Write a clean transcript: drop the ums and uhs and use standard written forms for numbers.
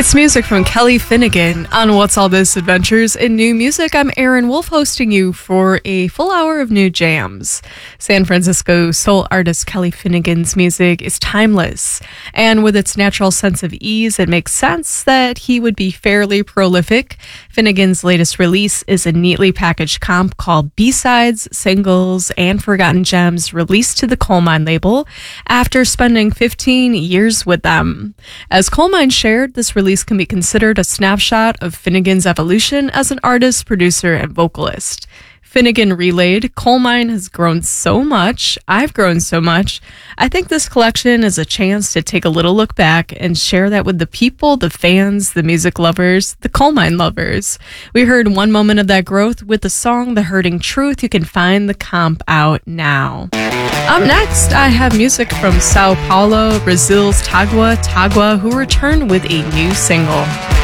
It's music from Kelly Finnegan on What's All This Adventures in New Music. I'm Erin Wolf, hosting you for a full hour of new jams. San Francisco soul artist Kelly Finnegan's music is timeless, and with its natural sense of ease, it makes sense that he would be fairly prolific. Finnegan's latest release is a neatly packaged comp called B-Sides, Singles, and Forgotten Gems, released to the Colemine label after spending 15 years with them. As Colemine shared, this release can be considered a snapshot of Finnegan's evolution as an artist, producer, and vocalist. Finnegan relayed, "Colemine has grown so much. I've grown so much. I think this collection is a chance to take a little look back and share that with the people, the fans, the music lovers, the Colemine lovers." We heard one moment of that growth with the song The Hurting Truth. You can find the comp out now. Up next, I have music from Sao Paulo, Brazil's Tagua, who returned with a new single.